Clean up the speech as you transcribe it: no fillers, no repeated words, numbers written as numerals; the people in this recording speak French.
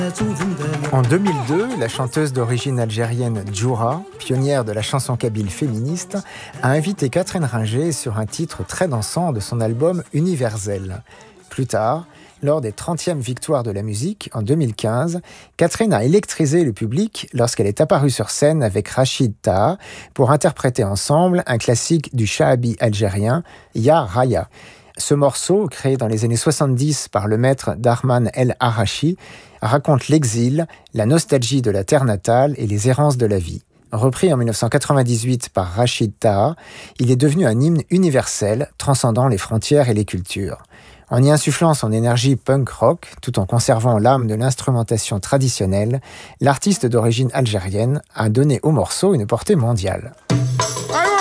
En 2002, la chanteuse d'origine algérienne Djoura, pionnière de la chanson kabyle féministe, a invité Catherine Ringer sur un titre très dansant de son album Universel. Plus tard, lors des 30e victoires de la musique, en 2015, Catherine a électrisé le public lorsqu'elle est apparue sur scène avec Rachid Taha pour interpréter ensemble un classique du sha'abi algérien, Ya Raya. Ce morceau, créé dans les années 70 par le maître Darman El Arachi, raconte l'exil, la nostalgie de la terre natale et les errances de la vie. Repris en 1998 par Rachid Taha, il est devenu un hymne universel, transcendant les frontières et les cultures. En y insufflant son énergie punk rock, tout en conservant l'âme de l'instrumentation traditionnelle, l'artiste d'origine algérienne a donné au morceau une portée mondiale.